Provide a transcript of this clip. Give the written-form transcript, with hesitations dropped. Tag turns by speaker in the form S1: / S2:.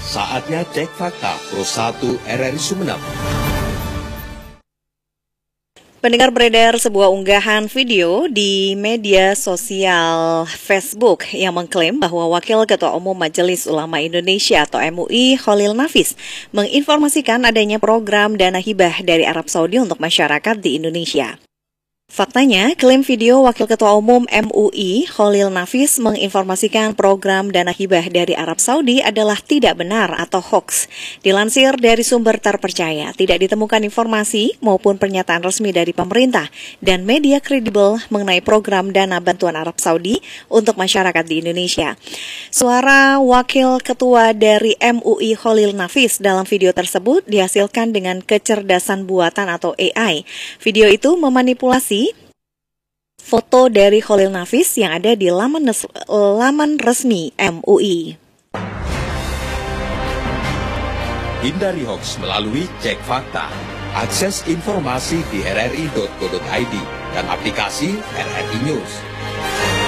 S1: Saatnya cek fakta Pro 1 RRI Sumeneb.
S2: Pendengar, beredar sebuah unggahan video di media sosial Facebook yang mengklaim bahwa Wakil Ketua Umum Majelis Ulama Indonesia atau MUI Khalil Nafis menginformasikan adanya program dana hibah dari Arab Saudi untuk masyarakat di Indonesia. Faktanya, klaim video Wakil Ketua Umum MUI Khalil Nafis menginformasikan program dana hibah dari Arab Saudi adalah tidak benar atau hoax. Dilansir dari sumber terpercaya, tidak ditemukan informasi maupun pernyataan resmi dari pemerintah dan media kredibel mengenai program dana bantuan Arab Saudi untuk masyarakat di Indonesia. Suara Wakil Ketua dari MUI Khalil Nafis dalam video tersebut dihasilkan dengan kecerdasan buatan atau AI. Video itu memanipulasi foto dari Khalil Nafis yang ada di laman resmi MUI.
S1: Hindari hoax melalui cek fakta. Akses informasi di rri.co.id dan aplikasi RRI News.